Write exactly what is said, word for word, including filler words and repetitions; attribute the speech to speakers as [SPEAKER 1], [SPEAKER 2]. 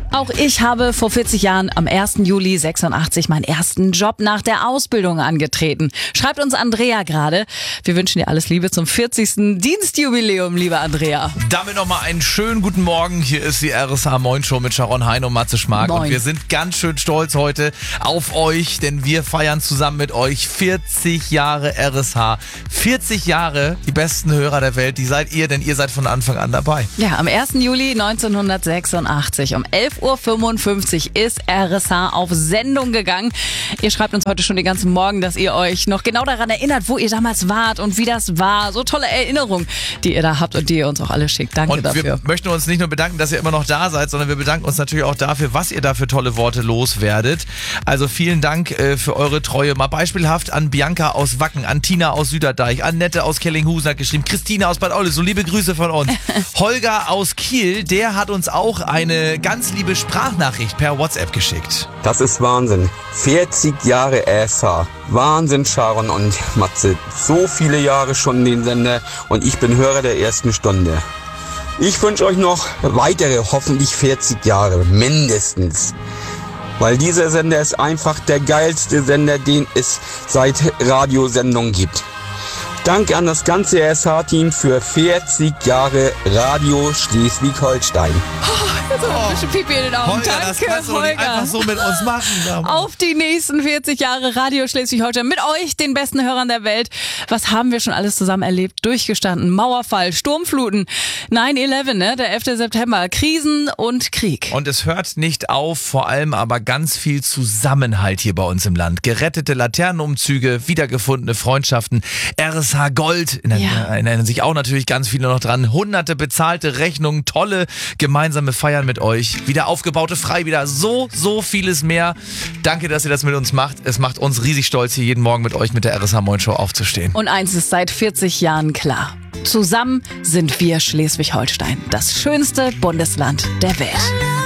[SPEAKER 1] Auch ich habe vor vierzig Jahren am ersten Juli sechsundachtzig meinen ersten Job nach der Ausbildung angetreten. Schreibt uns Andrea gerade. Wir wünschen dir alles Liebe zum vierzigsten Dienstjubiläum, liebe Andrea.
[SPEAKER 2] Damit nochmal einen schönen guten Morgen. Hier ist die R S H Moin Show mit Sharon Hein und Matze Schmark.
[SPEAKER 1] Moin.
[SPEAKER 2] Und wir sind ganz schön stolz heute auf euch, denn wir feiern zusammen mit euch vierzig Jahre R S H. vierzig Jahre, die besten Hörer der Welt, die seid ihr, denn ihr seid von Anfang an dabei.
[SPEAKER 1] Ja, am ersten Juli neunzehnhundertsechsundachtzig um elf Uhr fünfundfünfzig ist R S H auf Sendung gegangen. Ihr schreibt uns heute schon den ganzen Morgen, dass ihr euch noch genau daran erinnert, wo ihr damals wart und wie das war. So tolle Erinnerungen, die ihr da habt und die ihr uns auch alle schickt. Danke
[SPEAKER 2] und
[SPEAKER 1] dafür.
[SPEAKER 2] Wir möchten uns nicht nur bedanken, dass ihr immer noch da seid, sondern wir bedanken uns natürlich auch dafür, was ihr da für tolle Worte loswerdet. Also vielen Dank äh, für eure Treue. Mal beispielhaft an Bianca aus Wacken, an Tina aus Süderdeich, Annette aus Kellinghusen hat geschrieben, Christine aus Bad Olle, so liebe Grüße von uns. Holger aus Kiel, der hat uns auch eine ganz liebe Sprachnachricht per WhatsApp geschickt.
[SPEAKER 3] Das ist Wahnsinn. vierzig Jahre R S H. Wahnsinn, Sharon und Matze. So viele Jahre schon den Sender und ich bin Hörer der ersten Stunde. Ich wünsche euch noch weitere, hoffentlich vierzig Jahre, mindestens. Weil dieser Sender ist einfach der geilste Sender, den es seit Radiosendungen gibt. Danke an das ganze R S H-Team für vierzig Jahre Radio Schleswig-Holstein.
[SPEAKER 1] Jetzt haben wir ein bisschen Pipi in den Augen.
[SPEAKER 2] Holger, das
[SPEAKER 1] Danke,
[SPEAKER 2] kannst du doch nicht
[SPEAKER 1] Holger.
[SPEAKER 2] einfach so mit uns machen.
[SPEAKER 1] Auf die nächsten vierzig Jahre Radio Schleswig-Holstein mit euch, den besten Hörern der Welt. Was haben wir schon alles zusammen erlebt, durchgestanden? Mauerfall, Sturmfluten, neun elf, ne? Der elfte September, Krisen und Krieg.
[SPEAKER 2] Und es hört nicht auf, vor allem aber ganz viel Zusammenhalt hier bei uns im Land. Gerettete Laternenumzüge, wiedergefundene Freundschaften, R S H Gold, da
[SPEAKER 1] Ja.
[SPEAKER 2] erinnern sich auch natürlich ganz viele noch dran. Hunderte bezahlte Rechnungen, tolle gemeinsame Feiern mit euch, wieder aufgebaute Freibäder, so, so vieles mehr. Danke, dass ihr das mit uns macht. Es macht uns riesig stolz, hier jeden Morgen mit euch mit der R S H Moin Show aufzustehen.
[SPEAKER 1] Und eins ist seit vierzig Jahren klar. Zusammen sind wir Schleswig-Holstein, das schönste Bundesland der Welt.